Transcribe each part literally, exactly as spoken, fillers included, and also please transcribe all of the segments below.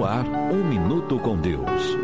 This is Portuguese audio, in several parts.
no ar, Um Minuto com Deus.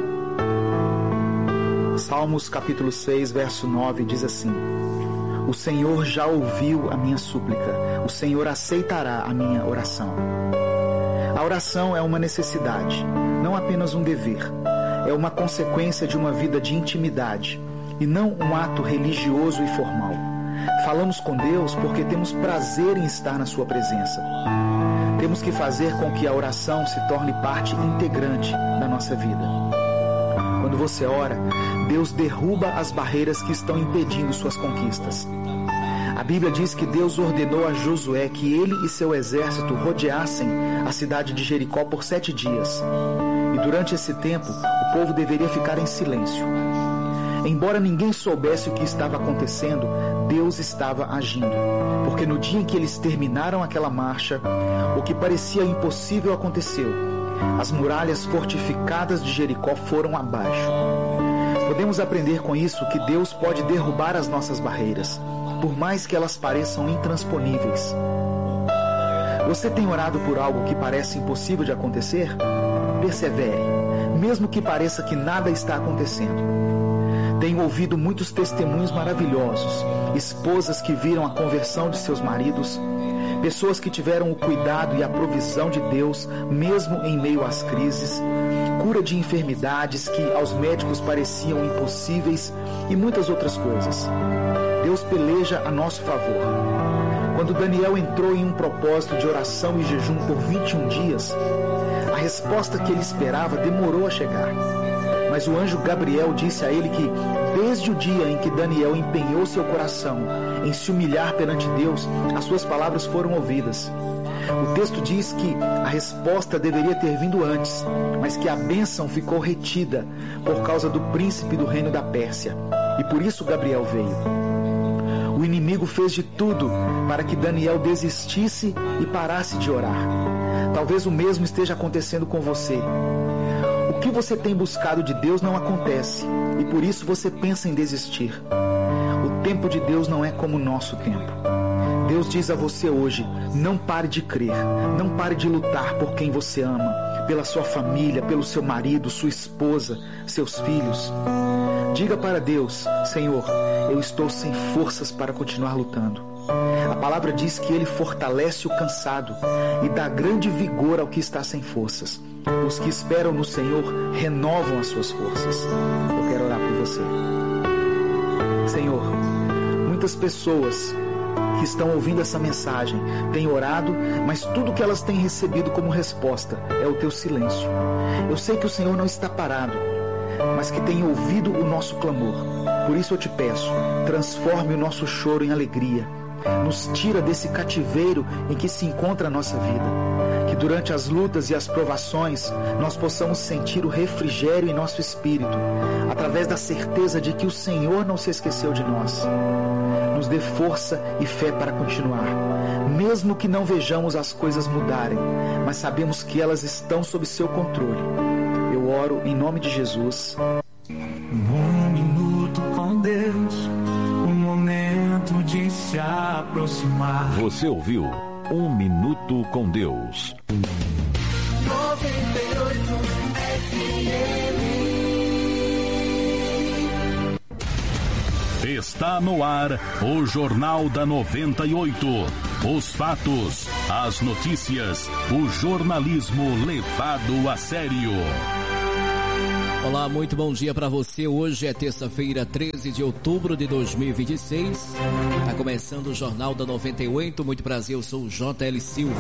Salmos capítulo seis, verso nove diz assim: O Senhor já ouviu a minha súplica, o Senhor aceitará a minha oração. A oração é uma necessidade, não apenas um dever. É uma consequência de uma vida de intimidade e não um ato religioso e formal. Falamos com Deus porque temos prazer em estar na sua presença. Temos que fazer com que a oração se torne parte integrante da nossa vida. Quando você ora, Deus derruba as barreiras que estão impedindo suas conquistas. A Bíblia diz que Deus ordenou a Josué que ele e seu exército rodeassem a cidade de Jericó por sete dias. E durante esse tempo, o povo deveria ficar em silêncio. Embora ninguém soubesse o que estava acontecendo, Deus estava agindo. Porque no dia em que eles terminaram aquela marcha, o que parecia impossível aconteceu. As muralhas fortificadas de Jericó foram abaixo. Podemos aprender com isso que Deus pode derrubar as nossas barreiras, por mais que elas pareçam intransponíveis. Você tem orado por algo que parece impossível de acontecer? Persevere, mesmo que pareça que nada está acontecendo. Tenho ouvido muitos testemunhos maravilhosos, esposas que viram a conversão de seus maridos, pessoas que tiveram o cuidado e a provisão de Deus, mesmo em meio às crises, cura de enfermidades que aos médicos pareciam impossíveis e muitas outras coisas. Deus peleja a nosso favor. Quando Daniel entrou em um propósito de oração e jejum por vinte e um dias, a resposta que ele esperava demorou a chegar. Mas o anjo Gabriel disse a ele que, desde o dia em que Daniel empenhou seu coração em se humilhar perante Deus, as suas palavras foram ouvidas. O texto diz que a resposta deveria ter vindo antes, mas que a bênção ficou retida por causa do príncipe do reino da Pérsia. E por isso Gabriel veio. O inimigo fez de tudo para que Daniel desistisse e parasse de orar. Talvez o mesmo esteja acontecendo com você. O que você tem buscado de Deus não acontece, e por isso você pensa em desistir. O tempo de Deus não é como o nosso tempo. Deus diz a você hoje: não pare de crer, não pare de lutar por quem você ama, pela sua família, pelo seu marido, sua esposa, seus filhos. Diga para Deus: Senhor, eu estou sem forças para continuar lutando. A palavra diz que Ele fortalece o cansado e dá grande vigor ao que está sem forças. Os que esperam no Senhor renovam as suas forças. Eu quero orar por você. Senhor, muitas pessoas que estão ouvindo essa mensagem têm orado, mas tudo que elas têm recebido como resposta é o teu silêncio. Eu sei que o Senhor não está parado, mas que tem ouvido o nosso clamor. Por isso eu te peço, transforme o nosso choro em alegria. Nos tira desse cativeiro em que se encontra a nossa vida. Que durante as lutas e as provações nós possamos sentir o refrigério em nosso espírito, através da certeza de que o Senhor não se esqueceu de nós. Nos dê força e fé para continuar, mesmo que não vejamos as coisas mudarem, mas sabemos que elas estão sob seu controle. Eu oro em nome de Jesus. Um minuto com Deus, um momento de se aproximar. Você ouviu Um Minuto com Deus. noventa e oito F M. Está no ar o Jornal da noventa e oito. Os fatos, as notícias, o jornalismo levado a sério. Olá, muito bom dia para você. Hoje é terça-feira, treze de outubro de dois mil e vinte e seis. Está começando o Jornal da noventa e oito. Muito prazer, eu sou o J L Silva.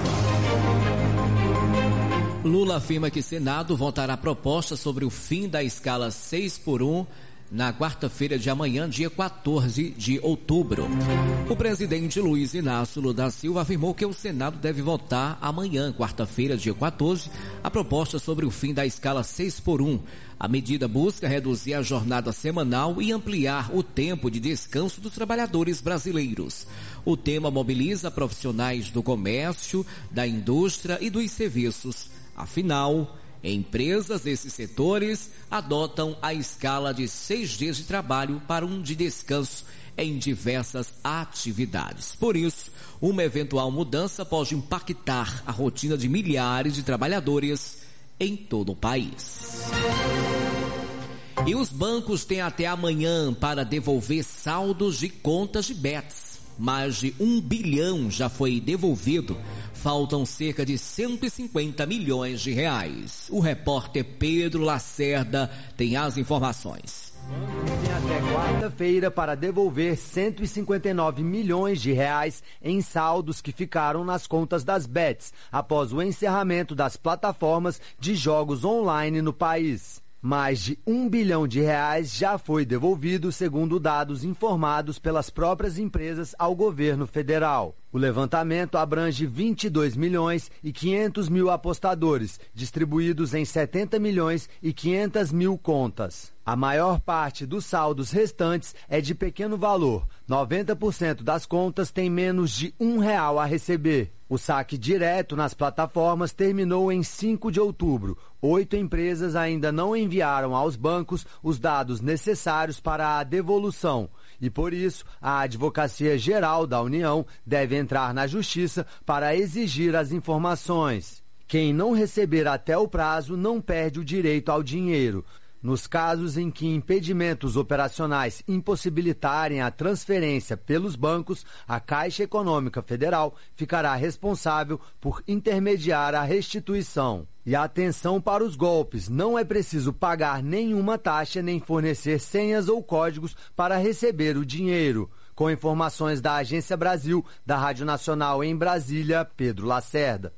Lula afirma que Senado votará proposta sobre o fim da escala seis por um na quarta-feira de amanhã, dia quatorze de outubro. O presidente Luiz Inácio Lula da Silva afirmou que o Senado deve votar amanhã, quarta-feira, dia quatorze, a proposta sobre o fim da escala seis por um. A medida busca reduzir a jornada semanal e ampliar o tempo de descanso dos trabalhadores brasileiros. O tema mobiliza profissionais do comércio, da indústria e dos serviços. Afinal, empresas desses setores adotam a escala de seis dias de trabalho para um de descanso em diversas atividades. Por isso, uma eventual mudança pode impactar a rotina de milhares de trabalhadores em todo o país. E os bancos têm até amanhã para devolver saldos de contas de bets. Mais de um bilhão já foi devolvido. Faltam cerca de cento e cinquenta milhões de reais. O repórter Pedro Lacerda tem as informações. Tem até quarta-feira para devolver cento e cinquenta e nove milhões de reais em saldos que ficaram nas contas das bets após o encerramento das plataformas de jogos online no país. Mais de um bilhão de reais já foi devolvido, segundo dados informados pelas próprias empresas ao governo federal. O levantamento abrange vinte e dois milhões e quinhentos mil apostadores, distribuídos em setenta milhões e quinhentas mil contas. A maior parte dos saldos restantes é de pequeno valor. noventa por cento das contas tem menos de um real a receber. O saque direto nas plataformas terminou em cinco de outubro. Oito empresas ainda não enviaram aos bancos os dados necessários para a devolução. E por isso, a Advocacia Geral da União deve entrar na Justiça para exigir as informações. Quem não receber até o prazo não perde o direito ao dinheiro. Nos casos em que impedimentos operacionais impossibilitarem a transferência pelos bancos, a Caixa Econômica Federal ficará responsável por intermediar a restituição. E atenção para os golpes, não é preciso pagar nenhuma taxa nem fornecer senhas ou códigos para receber o dinheiro. Com informações da Agência Brasil, da Rádio Nacional em Brasília, Pedro Lacerda.